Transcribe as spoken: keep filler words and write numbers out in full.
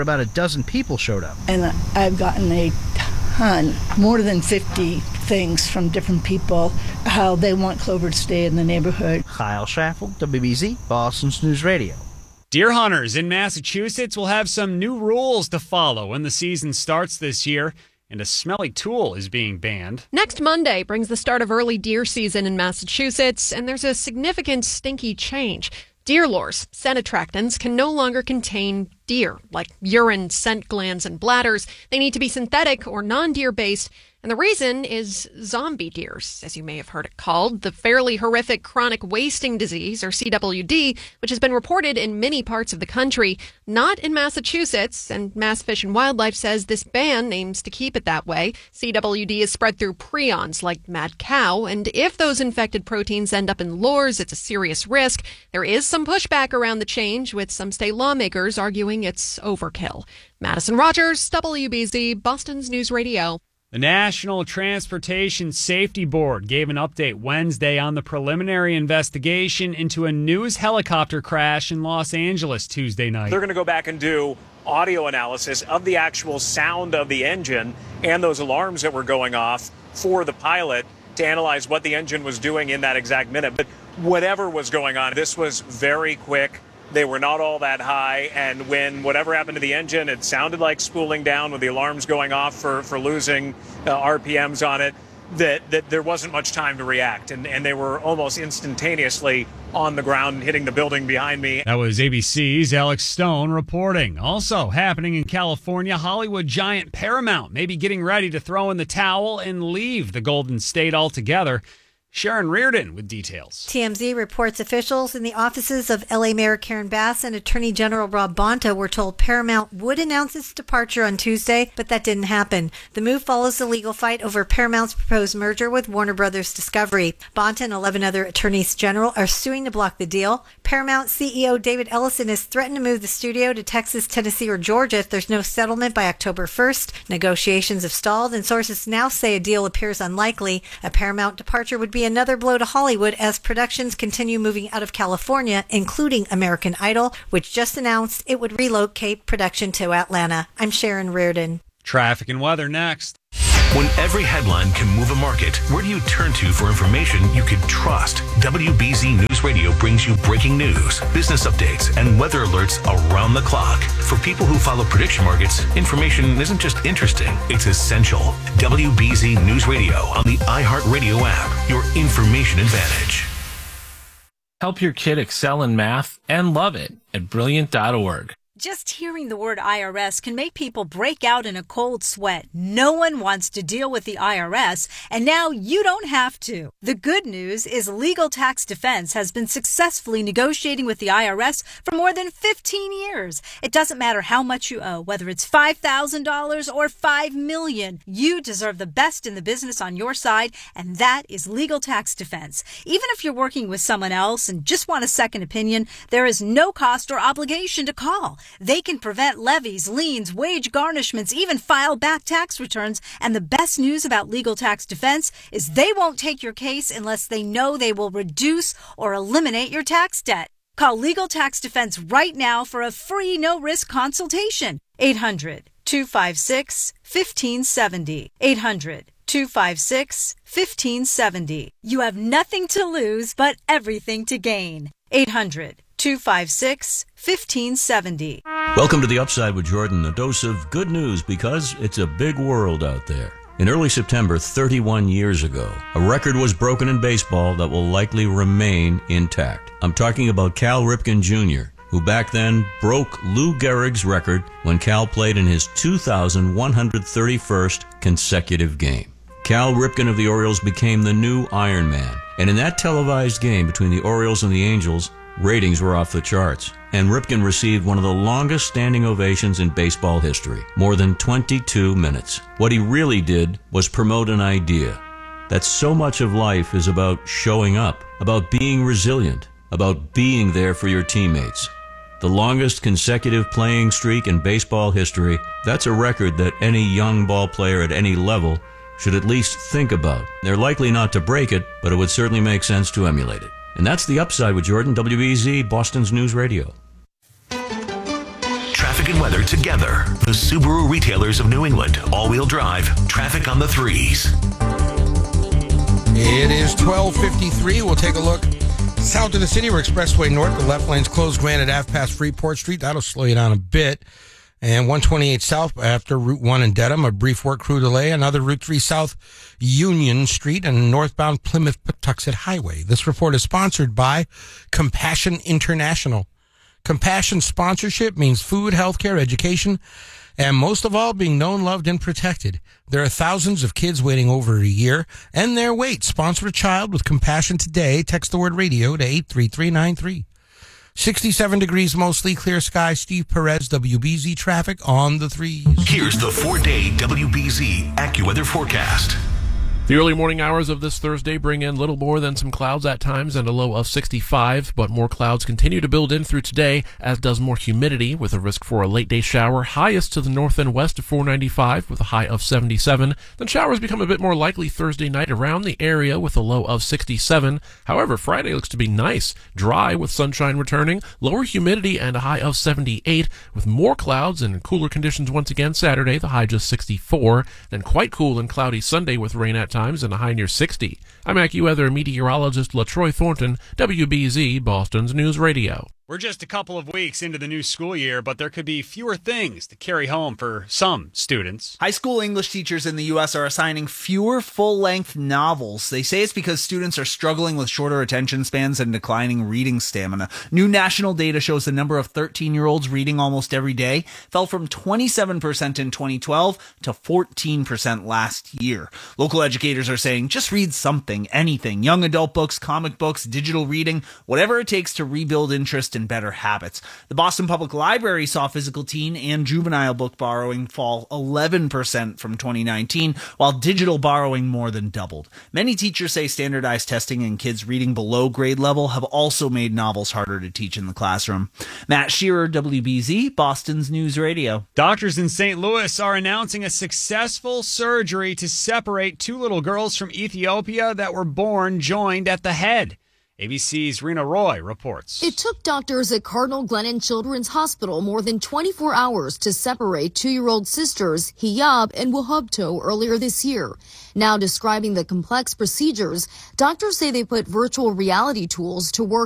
About a dozen people showed up. And I've gotten a ton, more than fifty things from different people, how they want Clover to stay in the neighborhood. Kyle Schaffel, W B Z, Boston's News Radio. Deer hunters in Massachusetts will have some new rules to follow when the season starts this year, and a smelly tool is being banned. Next Monday brings the start of early deer season in Massachusetts, and there's a significant stinky change. Deer lures, scent attractants, can no longer contain deer, like urine, scent glands, and bladders. They need to be synthetic or non-deer based. And the reason is zombie deers, as you may have heard it called, the fairly horrific chronic wasting disease, or C W D, which has been reported in many parts of the country, not in Massachusetts, and Mass Fish and Wildlife says this ban aims to keep it that way. C W D is spread through prions like mad cow, and if those infected proteins end up in lures, it's a serious risk. There is some pushback around the change, with some state lawmakers arguing it's overkill. Madison Rogers, W B Z, Boston's News Radio. The National Transportation Safety Board gave an update Wednesday on the preliminary investigation into a news helicopter crash in Los Angeles Tuesday night. They're going to go back and do audio analysis of the actual sound of the engine and those alarms that were going off for the pilot to analyze what the engine was doing in that exact minute. But whatever was going on, this was very quick. They were not all that high, and when whatever happened to the engine, it sounded like spooling down with the alarms going off for, for losing uh, R P Ms on it, that, that there wasn't much time to react, and, and they were almost instantaneously on the ground and hitting the building behind me. That was A B C's Alex Stone reporting. Also happening in California, Hollywood giant Paramount may be getting ready to throw in the towel and leave the Golden State altogether. Sharon Reardon with details. T M Z reports officials in the offices of L A Mayor Karen Bass and Attorney General Rob Bonta were told Paramount would announce its departure on Tuesday, but that didn't happen. The move follows the legal fight over Paramount's proposed merger with Warner Brothers Discovery. Bonta and eleven other attorneys general are suing to block the deal. Paramount C E O David Ellison has threatened to move the studio to Texas, Tennessee, or Georgia if there's no settlement by October first. Negotiations have stalled, and sources now say a deal appears unlikely. A Paramount departure would be another blow to Hollywood as productions continue moving out of California, including American Idol, which just announced it would relocate production to Atlanta. I'm Sharon Reardon. Traffic and weather next. When every headline can move a market, where do you turn to for information you can trust? W B Z News Radio brings you breaking news, business updates, and weather alerts around the clock. For people who follow prediction markets, information isn't just interesting, it's essential. W B Z News Radio on the iHeartRadio app, your information advantage. Help your kid excel in math and love it at brilliant dot org. Just hearing the word I R S can make people break out in a cold sweat. No one wants to deal with the I R S, and now you don't have to. The good news is Legal Tax Defense has been successfully negotiating with the I R S for more than fifteen years. It doesn't matter how much you owe, whether it's five thousand dollars or five million dollars. You deserve the best in the business on your side, and that is Legal Tax Defense. Even if you're working with someone else and just want a second opinion, there is no cost or obligation to call. They can prevent levies, liens, wage garnishments, even file back tax returns. And the best news about Legal Tax Defense is they won't take your case unless they know they will reduce or eliminate your tax debt. Call Legal Tax Defense right now for a free no-risk consultation. eight hundred, two five six, one five seven zero. eight hundred, two five six, one five seven zero. You have nothing to lose but everything to gain. eight hundred, two five six, one five seven zero. Welcome to The Upside with Jordan, a dose of good news because it's a big world out there. In early September, thirty-one years ago, a record was broken in baseball that will likely remain intact. I'm talking about Cal Ripken Junior, who back then broke Lou Gehrig's record when Cal played in his two thousand one hundred thirty-first consecutive game. Cal Ripken of the Orioles became the new Iron Man, and in that televised game between the Orioles and the Angels, ratings were off the charts, and Ripken received one of the longest standing ovations in baseball history, more than twenty-two minutes. What he really did was promote an idea that so much of life is about showing up, about being resilient, about being there for your teammates. The longest consecutive playing streak in baseball history, that's a record that any young ball player at any level should at least think about. They're likely not to break it, but it would certainly make sense to emulate it. And that's The Upside with Jordan, W B Z, Boston's News Radio. traffic and weather together. The Subaru retailers of New England. All-wheel drive. Traffic on the threes. It is twelve fifty-three. We'll take a look south of the city where Expressway North, the left lane's closed, Granite Ave past Freeport Street. That'll slow you down a bit. And one twenty-eight South after Route one in Dedham, a brief work crew delay. Another Route three South Union Street and northbound Plymouth Patuxent Highway. This report is sponsored by Compassion International. Compassion sponsorship means food, healthcare, education, and most of all, being known, loved, and protected. There are thousands of kids waiting over a year, and their wait. Sponsor a child with Compassion today. Text the word radio to eight three three nine three. sixty-seven degrees, mostly clear sky. Steve Perez, W B Z traffic on the threes. Here's the four-day W B Z AccuWeather forecast. The early morning hours of this Thursday bring in little more than some clouds at times and a low of sixty-five, but more clouds continue to build in through today, as does more humidity, with a risk for a late-day shower, highest to the north and west of four ninety-five with a high of seventy-seven. Then showers become a bit more likely Thursday night around the area with a low of sixty-seven. However, Friday looks to be nice, dry with sunshine returning, lower humidity and a high of seventy-eight, with more clouds and cooler conditions once again Saturday, the high just sixty-four. Then quite cool and cloudy Sunday with rain at times and a high near sixty. I'm AccuWeather meteorologist LaTroy Thornton, W B Z, Boston's News Radio. We're just a couple of weeks into the new school year, but there could be fewer things to carry home for some students. High school English teachers in the U S are assigning fewer full-length novels. They say it's because students are struggling with shorter attention spans and declining reading stamina. New national data shows the number of thirteen-year-olds reading almost every day fell from twenty-seven percent in twenty twelve to fourteen percent last year. Local educators are saying just read something, anything, young adult books, comic books, digital reading, whatever it takes to rebuild interest in better habits. The Boston Public Library saw physical teen and juvenile book borrowing fall eleven percent from twenty nineteen, while digital borrowing more than doubled. Many teachers say standardized testing and kids reading below grade level have also made novels harder to teach in the classroom. Matt Shearer, W B Z, Boston's News Radio. Doctors in Saint Louis are announcing a successful surgery to separate two little girls from Ethiopia that were born joined at the head. A B C's Rena Roy reports. It took doctors at Cardinal Glennon Children's Hospital more than twenty-four hours to separate two-year-old sisters Hiyab and Wahubto earlier this year. Now describing the complex procedures, doctors say they put virtual reality tools to work